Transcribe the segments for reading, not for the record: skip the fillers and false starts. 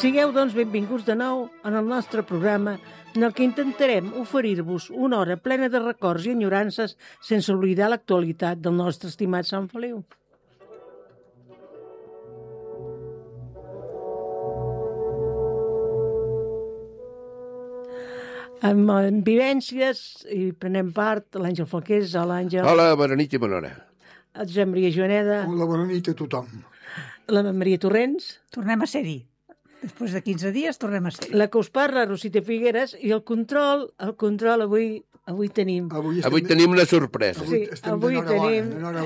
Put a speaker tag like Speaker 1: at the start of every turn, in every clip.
Speaker 1: Sigueu, doncs, benvinguts de nou en el nostre programa en el que intentarem oferir-vos una hora plena de records i enyorances sense oblidar l'actualitat del nostre estimat Sant Feliu. Amb vivències i prenem part l'Àngel Falqués, l'Àngel...
Speaker 2: Hola, bona nit i bona hora.
Speaker 1: El Josep Maria Joaneda.
Speaker 3: Hola, bona nit a tothom.
Speaker 1: La Maria Torrents.
Speaker 4: Tornem a ser-hi. Després de 15 dies tornem a ser-hi.
Speaker 1: La que us parla, Rosita Figueres, i el control avui tenim...
Speaker 2: Avui tenim una sorpresa.
Speaker 1: Avui tenim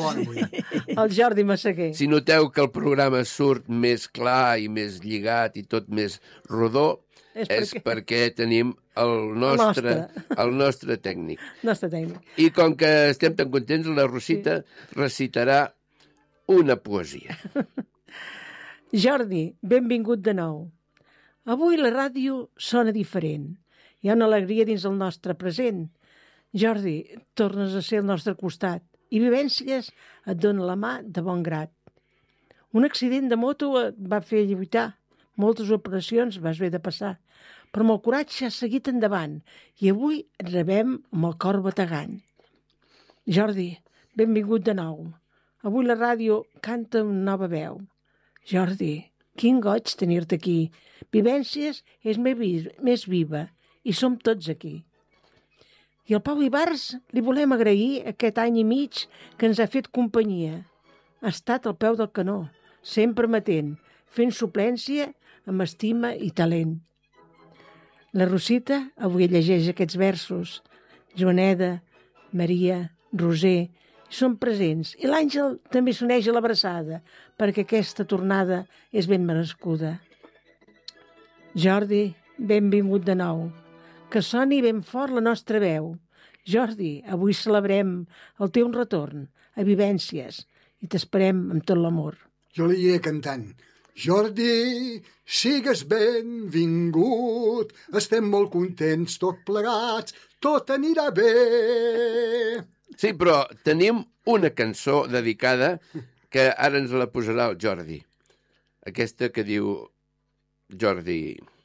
Speaker 1: el Jordi Massaguer.
Speaker 2: Si noteu que el programa surt més clar i més lligat i tot més rodó, és perquè tenim el nostre tècnic. I com que estem tan contents, la Rosita recitarà una poesia.
Speaker 1: Jordi, benvingut de nou. Avui la ràdio sona diferent. Hi ha una alegria dins el nostre present. Jordi, tornes a ser al nostre costat i Vivències et dona la mà de bon grat. Un accident de moto et va fer lluitar. Moltes operacions vas haver de passar. Però amb el coratge has seguit endavant i avui et rebem amb el cor bategant. Jordi, benvingut de nou. Avui la ràdio canta una nova veu. Jordi, quin goig tenir-te aquí. Vivències és més viva i som tots aquí. I al Pau Ibars li volem agrair aquest any i mig que ens ha fet companyia. Ha estat al peu del canó, sempre amatent, fent suplència amb estima i talent. La Rosita avui llegeix aquests versos. Joaneda, Maria, Roser són presents i l'Àngel també s'uneix a l'abraçada perquè aquesta tornada és ben merescuda. Jordi, benvingut de nou. Que soni ben fort la nostra veu. Jordi, avui celebrem el teu retorn a Vivències i t'esperem amb tot l'amor.
Speaker 3: Jo li iré cantant. Jordi, sigues benvingut, estem molt contents tots plegats, tot anirà bé.
Speaker 2: Sí, però tenim una cançó dedicada que ara ens la posarà el Jordi. Aquesta que diu, Jordi...